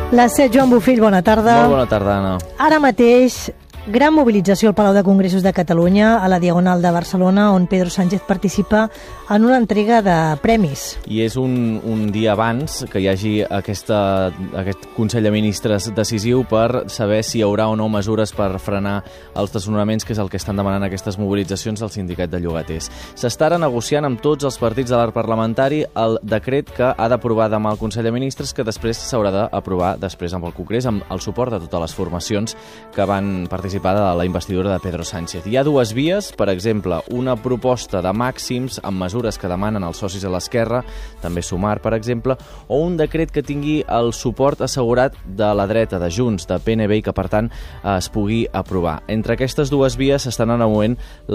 Les 7, Joan Bofill, bona tarda. Molt bona tarda, Anna. Ara mateix, gran mobilització al Palau de Congressos de Catalunya, a la Diagonal de Barcelona, on Pedro Sánchez participa en una entrega de premis. I és un dia abans que hi hagi aquest Consell de Ministres decisiu per saber si hi haurà o no mesures per frenar els desnonaments, que és el que estan demanant aquestes mobilitzacions del sindicat de llogaters. S'està negociant amb tots els partits de l'arc parlamentari el decret que ha d'aprovar demà el Consell de Ministres, que després s'haurà d'aprovar després amb el Congrés, amb el suport de totes les formacions que van participar de la investidura de Pedro Sánchez. Hi ha dues vies, per exemple, una proposta de màxims amb mesures que demanen els socis a l'esquerra, també Sumar, per exemple, o un decret que tingui el suport assegurat de la dreta, de Junts, de PNB, i que, per tant, es pugui aprovar. Entre aquestes dues vies s'estan anuent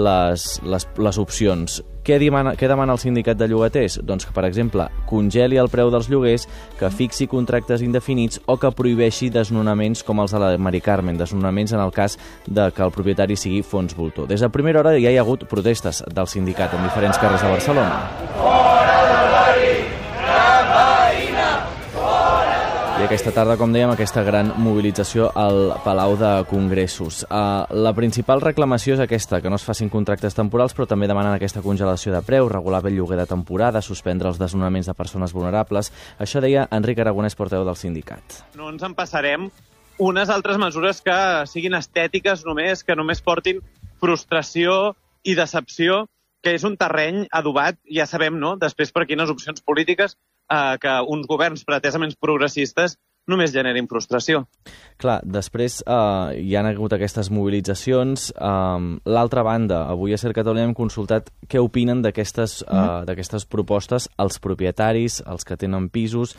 les opcions. Què demana el sindicat de llogaters? Doncs que, per exemple, congeli el preu dels lloguers, que fixi contractes indefinits o que prohibeixi desnonaments com els de la Mari Carmen, desnonaments en el cas de que el propietari sigui fons voltor. Des de primera hora ja hi ha hagut protestes del sindicat en diferents carrers de Barcelona. Fora del barri, gran veïna, fora! I aquesta tarda, com dèiem, aquesta gran mobilització al Palau de Congressos. La principal reclamació és aquesta, que no es facin contractes temporals, però també demanen aquesta congelació de preu, regular bé el lloguer de temporada, suspendre els desnonaments de persones vulnerables. Això deia Enric Aragonès, portaveu del sindicat. No ens en passarem unes altres mesures que siguin estètiques només, que només portin frustració i decepció, que és un terreny adobat, ja sabem, no?, després per quines opcions polítiques, que uns governs pretesament progressistes només generin frustració. Clar, després hi han hagut aquestes mobilitzacions. L'altra banda, avui a Ser Catalunya hem consultat què opinen d'aquestes propostes els propietaris, els que tenen pisos.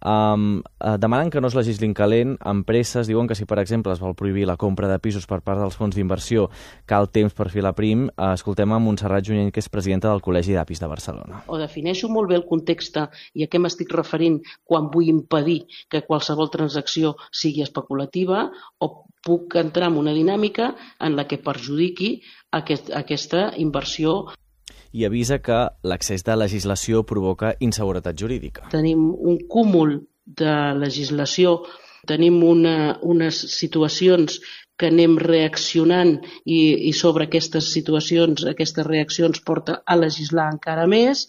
Demanen que no es legislin calent, empreses diuen que si, per exemple, es vol prohibir la compra de pisos per part dels fons d'inversió, cal temps per filar prim. Escoltem a Montserrat Junyent, que és presidenta del Col·legi d'Apis de Barcelona. O defineixo molt bé el context i a què m'estic referint quan vull impedir que qualsevol transacció sigui especulativa, o puc entrar en una dinàmica en la que perjudiqui aquesta inversió. I avisa que l'excés de legislació provoca inseguretat jurídica. Tenim un cúmul de legislació, tenim unes situacions que anem reaccionant i sobre aquestes situacions, aquestes reaccions porta a legislar encara més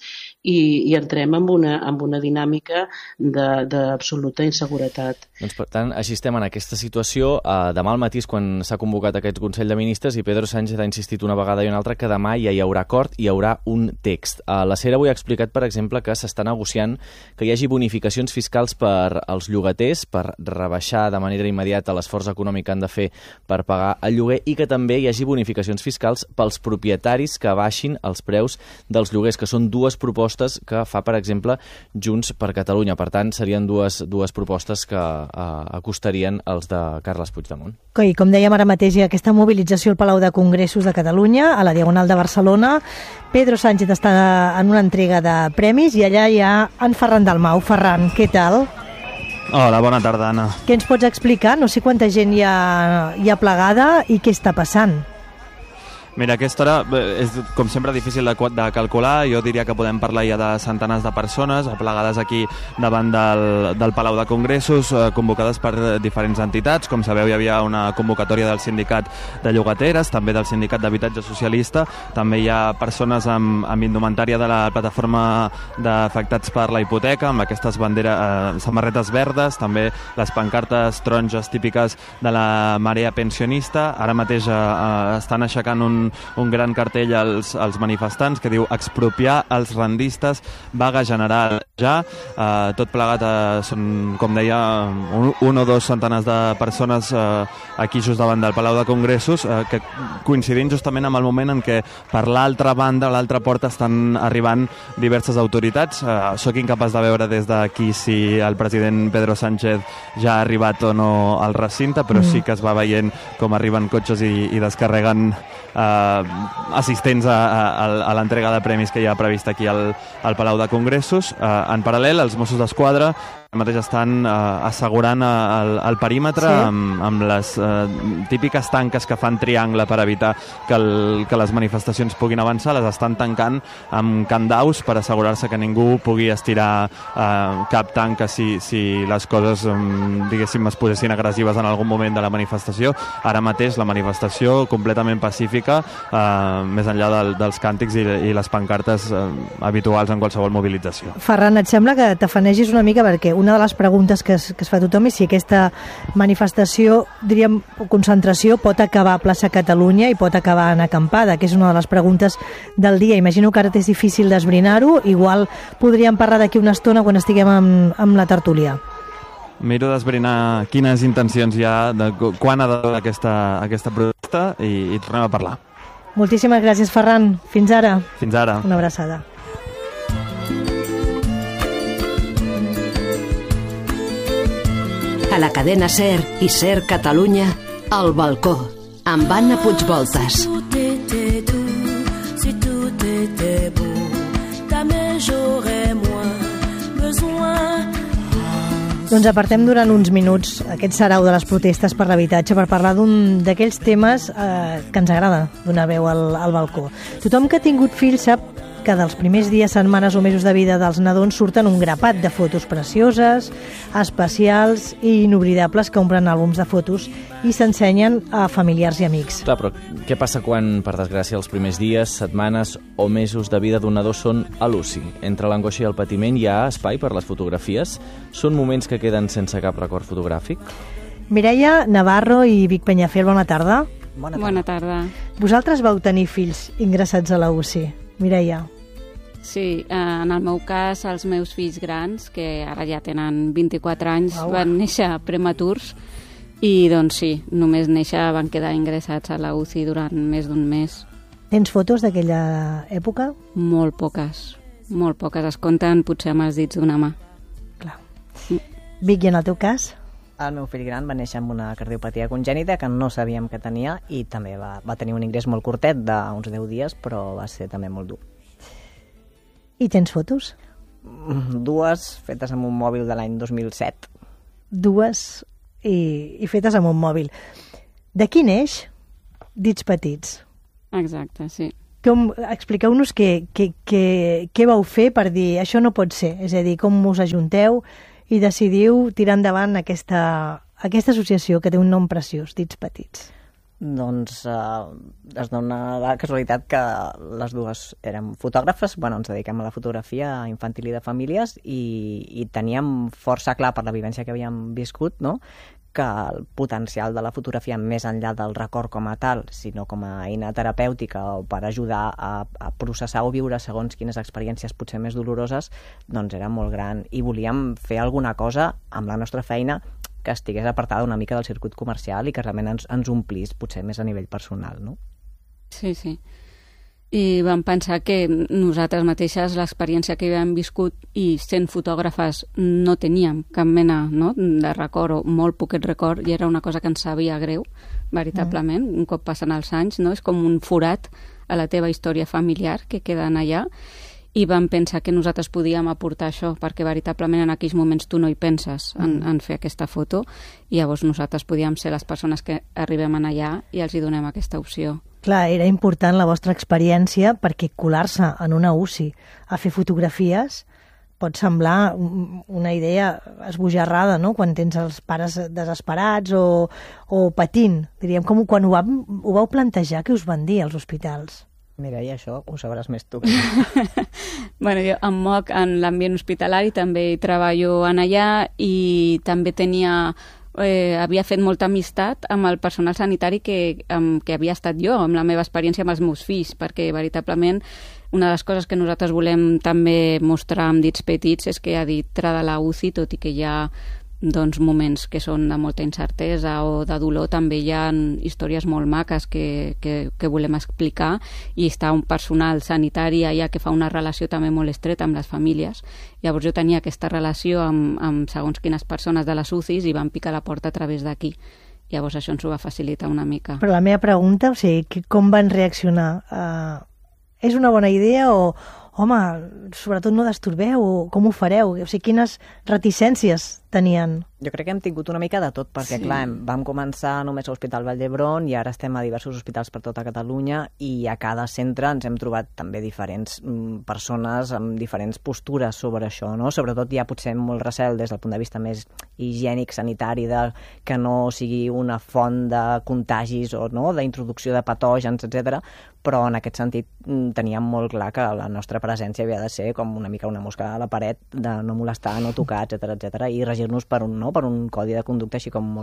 i entrem en una dinàmica d'absoluta inseguretat. Doncs, per tant, així estem en aquesta situació. Demà al matí és quan s'ha convocat aquest Consell de Ministres i Pedro Sánchez ha insistit una vegada i una altra que demà ja hi haurà acord i hi haurà un text. La SER avui ha explicat, per exemple, que s'està negociant que hi hagi bonificacions fiscals per als llogaters, per rebaixar de manera immediata l'esforç econòmic que han de fer per pagar el lloguer, i que també hi hagi bonificacions fiscals pels propietaris que baixin els preus dels lloguers, que són dues propostes que fa, per exemple, Junts per Catalunya. Per tant, serien dues propostes que acostarien els de Carles Puigdemont. I com dèiem, ara mateix hi ha aquesta mobilització al Palau de Congressos de Catalunya, a la Diagonal de Barcelona. Pedro Sánchez està en una entrega de premis i allà hi ha en Ferran Dalmau. Ferran, què tal? Hola, bona tarda, Anna. Què ens pots explicar? No sé quanta gent hi ha plegada i què està passant. Mira, aquesta hora és, com sempre, difícil de calcular. Jo diria que podem parlar ja de centenars de persones aplegades aquí davant del Palau de Congressos, convocades per diferents entitats. Com sabeu, hi havia una convocatòria del sindicat de llogateres, també del sindicat d'habitatge socialista. També hi ha persones amb indumentària de la plataforma d'afectats per la hipoteca, amb aquestes samarretes verdes, també les pancartes taronges típiques de la marea pensionista. Ara mateix estan aixecant un gran cartell als manifestants que diu expropiar els rendistes, vaga general ja. Tot plegat són, com deia, un o dos centenars de persones aquí just davant del Palau de Congressos, que coincidint justament amb el moment en què per l'altra banda, a l'altra porta, estan arribant diverses autoritats. Soc incapaç de veure des d'aquí si el president Pedro Sánchez ja ha arribat o no al recinte, però sí que es va veient com arriben cotxes i descarreguen assistents a l'entrega de premis que hi ha prevista aquí al Palau de Congressos. En paral·lel, els Mossos d'Esquadra mateix estan assegurant el perímetre amb les típiques tanques que fan triangle per evitar que les manifestacions puguin avançar, les estan tancant amb candaus per assegurar-se que ningú pugui estirar cap tanca si les coses, diguéssim, es posessin agressives en algun moment de la manifestació. Ara mateix la manifestació completament pacífica, més enllà dels càntics i les pancartes habituals en qualsevol mobilització. Ferran, et sembla que t'afanegis una mica perquè una de les preguntes que es fa tothom és si aquesta manifestació, diríem, o concentració pot acabar a plaça Catalunya i pot acabar en acampada, que és una de les preguntes del dia. Imagino que ara és difícil d'esbrinar-ho, igual podríem parlar d'aquí una estona quan estiguem amb la tertúlia. Miro d'esbrinar quines intencions hi ha, de quan ha de durar aquesta protesta i tornem a parlar. Moltíssimes gràcies, Ferran. Fins ara. Fins ara. Una abraçada. A la cadena SER i SER Catalunya, El balcó, amb Anna Puigvoltas. Doncs apartem durant uns minuts aquest sarau de les protestes per l'habitatge per parlar d'un d'aquells temes que ens agrada donar veu al balcó. Tothom que ha tingut fills sap que dels primers dies, setmanes o mesos de vida dels nadons surten un grapat de fotos precioses, especials i inoblidables que omplen àlbums de fotos i s'ensenyen a familiars i amics. Clar, però què passa quan, per desgràcia, els primers dies, setmanes o mesos de vida d'un nadó són a l'uci? Entre l'angoixa i el patiment hi ha espai per les fotografies? Són moments que queden sense cap record fotogràfic? Mireia Navarro i Vic Peñafiel, bona tarda. Bona tarda. Vosaltres vau tenir fills ingressats a la UCI. Mireia. Sí, en el meu cas, els meus fills grans, que ara ja tenen 24 anys, van néixer prematurs i, doncs sí, només néixer van quedar ingressats a la UCI durant més d'un mes. Tens fotos d'aquella època? Molt poques. Es compten potser amb els dits d'una mà. Clar. Vic, i en el teu cas? El meu fill gran va néixer amb una cardiopatia congènita que no sabíem que tenia i també va tenir un ingrés molt curtet d'uns 10 dies, però va ser també molt dur. I tens fotos? 2 fetes amb un mòbil de l'any 2007. 2 i fetes amb un mòbil. De quin eix? Dits petits. Exacte, sí. Expliqueu-nos què vau fer per dir això no pot ser, és a dir, com us ajunteu i decidiu tirar endavant aquesta associació que té un nom preciós, Dits Petits. Doncs es dona la casualitat que les dues érem fotògrafes, ens dediquem a la fotografia infantil i de famílies i teníem força clar per la vivència que havíem viscut, no?, que el potencial de la fotografia més enllà del record com a tal, sinó com a eina terapèutica o per ajudar a processar o viure segons quines experiències potser més doloroses, doncs era molt gran i volíem fer alguna cosa amb la nostra feina que estigués apartada una mica del circuit comercial i que realment ens omplís potser més a nivell personal, no? Sí. I vam pensar que nosaltres mateixes l'experiència que havíem viscut i sent fotògrafes no teníem cap mena, no?, de record o molt poquet record i era una cosa que ens sabia greu, veritablement, un cop passen els anys, no? És com un forat a la teva història familiar que queden allà i vam pensar que nosaltres podíem aportar això perquè veritablement en aquells moments tu no hi penses en fer aquesta foto i llavors nosaltres podíem ser les persones que arribem allà i els hi donem aquesta opció. Clar, era important la vostra experiència perquè colar-se en una UCI a fer fotografies pot semblar una idea esbojarrada, no?, quan tens els pares desesperats o patint. Diríem, com quan ho vau plantejar, què us van dir als hospitals? Mira, i això ho sabràs més tu. Bueno, jo em moc en l'ambient hospitalari, també treballo en allà i també havia fet molta amistat amb el personal sanitari que havia estat jo, amb la meva experiència amb els meus fills, perquè veritablement una de les coses que nosaltres volem també mostrar amb Dits Petits és que a dintre de la UCI, tot i que hi ha moments que són de molta incertesa o de dolor, també hi ha històries molt maques que volem explicar i està un personal sanitari allà que fa una relació també molt estreta amb les famílies. Llavors jo tenia aquesta relació amb segons quines persones de les UCIs i van picar la porta a través d'aquí. Llavors això ens ho va facilitar una mica. Però la meva pregunta, com van reaccionar? És una bona idea o home, sobretot no disturbeu, com ho fareu? O sigui, quines reticències tenien? Jo crec que hem tingut una mica de tot, perquè clar, vam començar només a l'Hospital Vall d'Hebron i ara estem a diversos hospitals per tota Catalunya i a cada centre ens hem trobat també diferents persones amb diferents postures sobre això, no? Sobretot hi ha potser molt recel des del punt de vista més higiènic, sanitari, que no sigui una font de contagis o no, d'introducció de patògens, etc. Però en aquest sentit teníem molt clar que la nostra presència havia de ser com una mica una mosca a la paret, de no molestar, no tocar, etc i regir-nos per un codi de conducta així com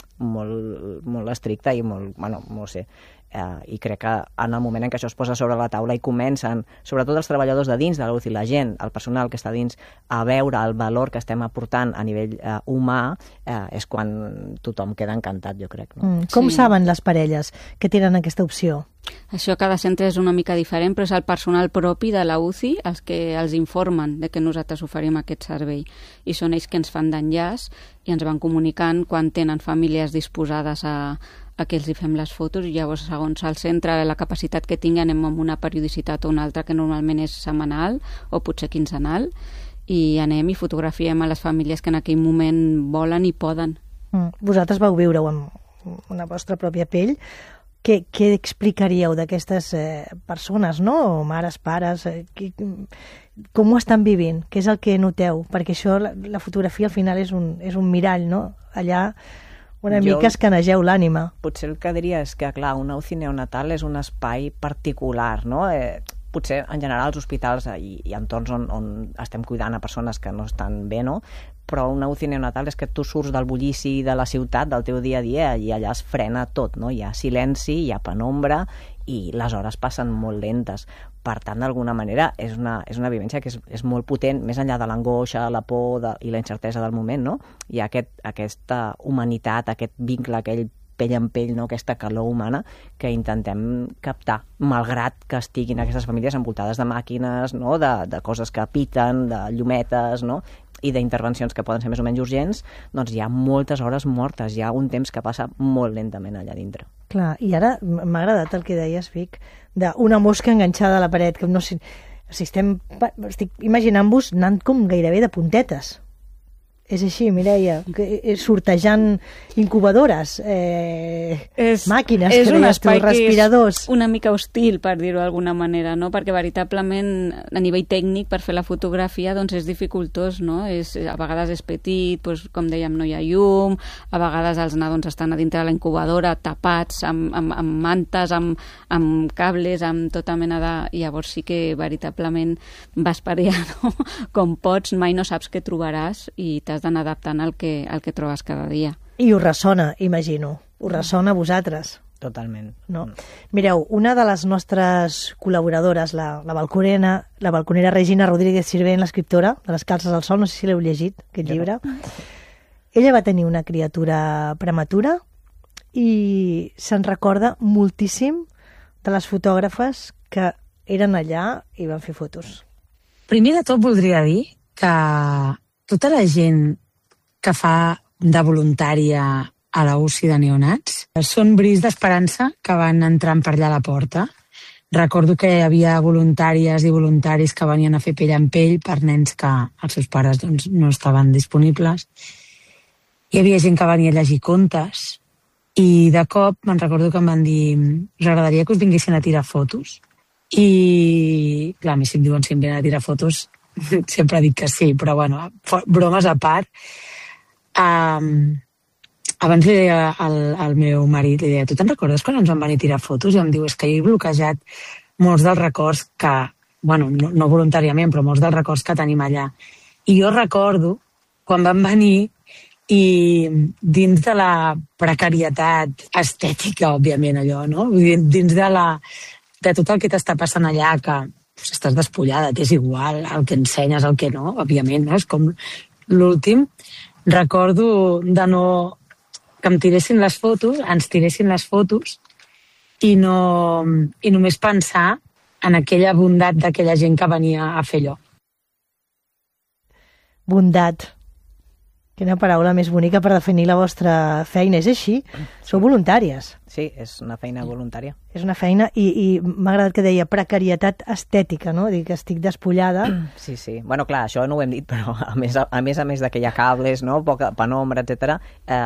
molt estricte i molt, no sé, i crec que en el moment en què això es posa sobre la taula i comencen, sobretot els treballadors de dins de l'UCI, la gent, el personal que està dins, a veure el valor que estem aportant a nivell humà, és quan tothom queda encantat, jo crec. No? Com saben les parelles que tenen aquesta opció? Això a cada centre és una mica diferent, però és el personal propi de la UCI els que els informen de que nosaltres oferim aquest servei. I són ells que ens fan d'enllaç i ens van comunicant quan tenen famílies disposades a que els hi fem les fotos i llavors segons el centre, la capacitat que tingui, anem amb una periodicitat o una altra que normalment és setmanal o potser quinzenal i anem i fotografiem a les famílies que en aquell moment volen i poden. Vosaltres vau viure-ho amb la vostra pròpia pell. Què explicaríeu d'aquestes persones, no? Mares, pares, com ho estan vivint? Què és el que noteu? Perquè això, la fotografia al final és un mirall, no? Allà una mica escanegeu l'ànima. Potser el que diria és que, clar, una UCI neonatal és un espai particular, no? Potser en general als hospitals i entorns on estem cuidant a persones que no estan bé, no? Però una UCI neonatal és que tu surts del bullici de la ciutat, del teu dia a dia, i allà es frena tot, no? Hi ha silenci, hi ha penombra, i les hores passen molt lentes. Per tant, d'alguna manera, és una vivència que és molt potent, més enllà de l'angoixa, la por i la incertesa del moment, no? Hi ha aquesta humanitat, aquest vincle, aquell pell en pell, no? Aquesta calor humana que intentem captar, malgrat que estiguin aquestes famílies envoltades de màquines, no? De coses que piten, de llumetes, no? I d'intervencions que poden ser més o menys urgents, doncs hi ha moltes hores mortes, hi ha un temps que passa molt lentament allà dintre. Clar, i ara m'ha agradat el que deies, Vic, d'una mosca enganxada a la paret, que no sé, estic imaginant-vos anant com gairebé de puntetes. És així, Mireia, sortejant incubadores, màquines, és un espai respiradors. Que és una mica hostil, per dir-ho d'alguna manera, no? Perquè veritablement a nivell tècnic per fer la fotografia doncs és dificultós, no? A vegades és petit, doncs, com dèiem, no hi ha llum, a vegades els nadons estan a dintre de la incubadora tapats amb mantes, amb cables, amb tota mena de... Llavors sí que veritablement vas per allà, no? Com pots, mai no saps què trobaràs i t'has d'anar adaptant al que trobes cada dia. I us ressona, imagino. Us ressona a vosaltres. Totalment. No? Mireu, una de les nostres col·laboradores, la balconera Regina Rodríguez Sirvent, l'escriptora de Les calces al sol, no sé si l'heu llegit, aquest llibre. Ella va tenir una criatura prematura i se'n recorda moltíssim de les fotògrafes que eren allà i van fer fotos. Primer de tot voldria dir que tota la gent que fa de voluntària a la UCI de neonats són bris d'esperança que van entrant per allà a la porta. Recordo que hi havia voluntàries i voluntaris que venien a fer pell en pell per nens que els seus pares doncs, no estaven disponibles. Hi havia gent que venia a llegir contes i de cop me'n recordo que em van dir us agradaria que us vinguessin a tirar fotos? I clar, a mi si em diuen si em venen a tirar fotos sempre dic que sí, però bueno, bromes a part. Abans li deia al meu marit, li deia, tu te'n recordes quan ens van venir a tirar fotos? I em diu, és que he bloquejat molts dels records que, bueno, no voluntàriament, però molts dels records que tenim allà. I jo recordo quan van venir i dins de la precarietat estètica, òbviament, allò, no? Dins de tot el que t'està passant allà, que estàs despullada, t'és igual el que ensenyes, el que no, òbviament, no? És com l'últim. Recordo que em tiressin les fotos, ens tiressin les fotos i només pensar en aquella bondat d'aquella gent que venia a fer allò. Bondat. Quina paraula més bonica per definir la vostra feina. És així? Sou voluntàries. Sí, és una feina voluntària. És una feina i m'ha agradat que deia precarietat estètica, no? Dic que estic despullada. Sí, sí. Bueno, clar, això no ho hem dit, però a més de que hi ha cables, no? Poca penombra, etc.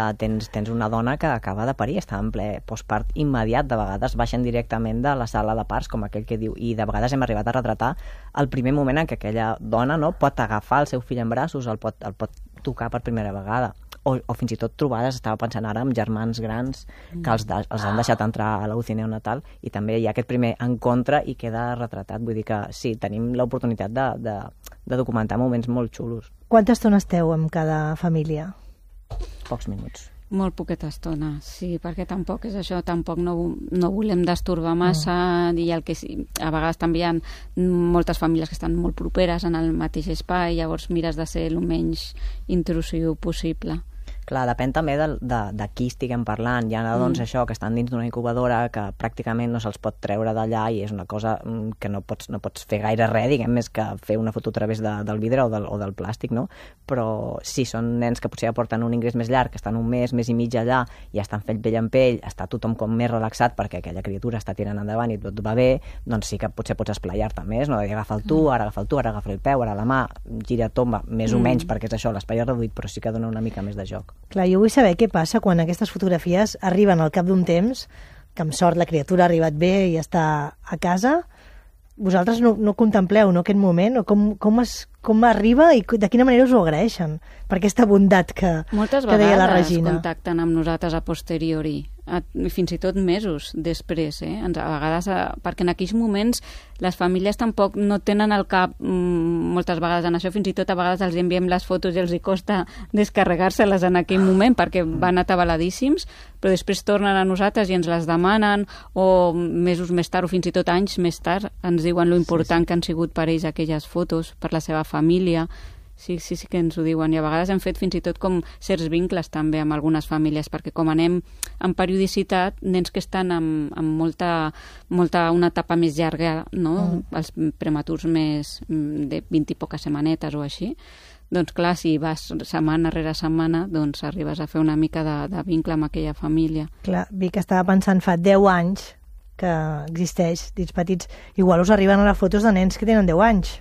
Tens una dona que acaba de parir, està en ple postpart immediat. De vegades baixen directament de la sala de parts, com aquell que diu, i de vegades hem arribat a retratar el primer moment en què aquella dona, no, pot agafar el seu fill en braços, el pot tocar per primera vegada. O fins i tot trobades, estava pensant ara en germans grans que els han deixat entrar a la UCI neonatal i també hi ha aquest primer encontre i queda retratat. Vull dir que sí, tenim l'oportunitat de documentar moments molt xulos. Quanta estona esteu amb cada família? Pocs minuts. Molt poqueta estona, sí, perquè tampoc és això, tampoc no volem destorbar massa i el que sí, a vegades també hi ha moltes famílies que estan molt properes en el mateix espai, llavors mires de ser el menys intrusiu possible. Clar, depèn també de qui estiguem parlant. Hi ha nadons, això, que estan dins d'una incubadora que pràcticament no se'ls pot treure d'allà i és una cosa que no pots fer gaire res, diguem, més que fer una foto a través del vidre o del plàstic, no? Però sí, són nens que potser aporten un ingrés més llarg, que estan un mes i mig allà i estan fent pell en pell, està tothom com més relaxat perquè aquella criatura està tirant endavant i tot va bé, doncs sí que potser pots esplaiar-te més, no? Agafa el tu, ara agafa el peu, ara la mà, gira, tomba, més o menys, perquè és això, l'espai és reduït, però sí que dona una mica més de joc. Clar, jo vull saber què passa quan aquestes fotografies arriben al cap d'un temps, que amb sort la criatura ha arribat bé i està a casa. Vosaltres no contempleu, no, aquest moment? O com arriba i de quina manera us ho agraeixen? Per aquesta bondat que deia la Regina. Moltes vegades contacten amb nosaltres a posteriori, fins i tot mesos després, a vegades, perquè en aquells moments les famílies tampoc no tenen al cap moltes vegades en això, fins i tot a vegades els enviem les fotos i els hi costa descarregar-se-les en aquell moment perquè van atabaladíssims, però després tornen a nosaltres i ens les demanen, o mesos més tard o fins i tot anys més tard ens diuen lo important que han sigut per ells aquelles fotos, per la seva família. Sí que ens ho diuen, i a vegades hem fet fins i tot com certs vincles també amb algunes famílies, perquè com anem en periodicitat, nens que estan amb una etapa més llarga, no? Els prematurs més de 20 i poques setmanetes o així, doncs clar, si vas setmana rere setmana, doncs arribes a fer una mica de vincle amb aquella família. Clar, Vic, estava pensant fa 10 anys que existeix Dits Petits, igual us arriben a les fotos de nens que tenen 10 anys.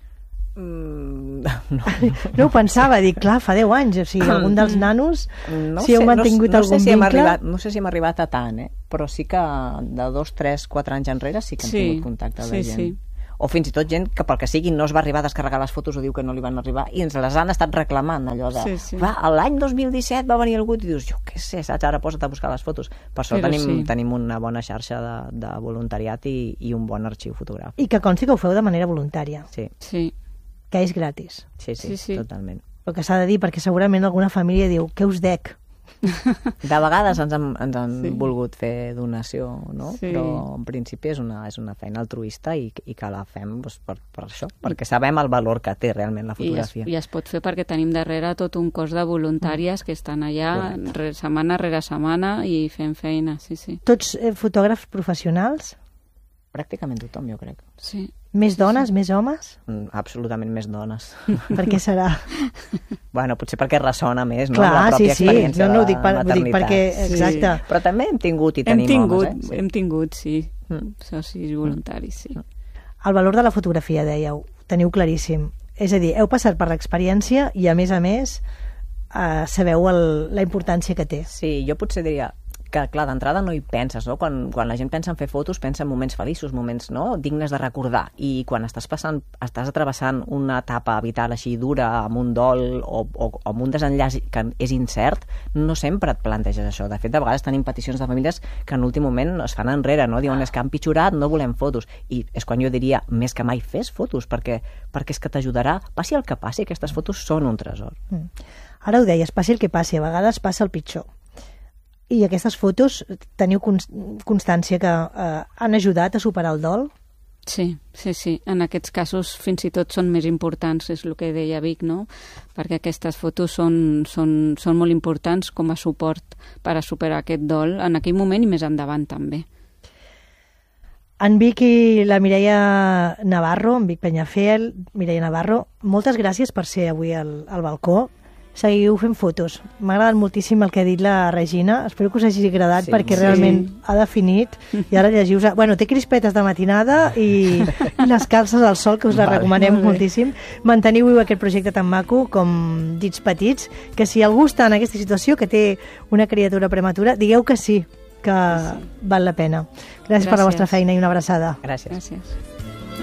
No ho pensava, dic, clar, fa 10 anys, o sigui, algun dels nanos, si heu mantingut algun vincle... No sé si hem arribat a tant, però sí que de 2, 3, 4 anys enrere sí que hem tingut contacte de gent. Sí. O fins i tot gent que pel que sigui no es va arribar a descarregar les fotos o diu que no li van arribar i ens les han estat reclamant, allò de l'any 2017 va venir algú i dius, jo què sé, saps, ara posa't a buscar les fotos. Per sort tenim una bona xarxa de voluntariat i un bon arxiu fotogràfic. I que consti que ho feu de manera voluntària. Sí. Que és gratis. Sí, totalment. El que s'ha de dir, perquè segurament alguna família diu, què us dec? De vegades ens han volgut fer donació, no? Però en principi és una feina altruista i que la fem per això, perquè sabem el valor que té realment la fotografia. I es pot fer perquè tenim darrere tot un cos de voluntàries que estan allà setmana rere setmana i fent feina, sí. Tots fotògrafs professionals? Pràcticament tothom, jo crec. Sí. Més dones, més homes? Absolutament més dones. Per què serà? Bueno, potser perquè ressona més, no? Clar, la pròpia experiència no ho dic perquè, exacte. Sí. Però també hem tingut i tenim homes, Hem tingut, sí. Socis voluntaris, sí. El valor de la fotografia, dèieu, teniu claríssim. És a dir, heu passat per l'experiència i, a més, sabeu la importància que té. Sí, jo potser diria que, clar, d'entrada no hi penses, no? Quan la gent pensa en fer fotos, pensa en moments feliços, moments, no?, dignes de recordar. I quan estàs travessant una etapa vital així dura, amb un dol o amb un desenllaç que és incert, no sempre et planteges això. De fet, de vegades tenim peticions de famílies que en l'últim moment es fan enrere, no? Diuen, és que han pitjorat, no volem fotos. I és quan jo diria, més que mai fes fotos, perquè és que t'ajudarà, passi el que passi, aquestes fotos són un tresor. Ara ho deies, passi el que passi, a vegades passa el pitjor. I aquestes fotos teniu constància que han ajudat a superar el dol? Sí. En aquests casos fins i tot són més importants, és el que deia Vic, no? Perquè aquestes fotos són molt importants com a suport per a superar aquest dol en aquell moment i més endavant també. En Vic i la Mireia Navarro, en Vic Peñafiel, Mireia Navarro, moltes gràcies per ser avui al balcó. seguiu fent fotos. M'ha agradat moltíssim el que ha dit la Regina, espero que us hagi agradat perquè realment ha definit, i ara llegiu... Bueno, té crispetes de matinada i les calces al sol, que us les recomanem moltíssim. Manteniu viu aquest projecte tan maco com Dits Petits, que si algú està en aquesta situació, que té una criatura prematura, digueu que sí, que val la pena. Gràcies per la vostra feina i una abraçada. Gràcies. Gràcies.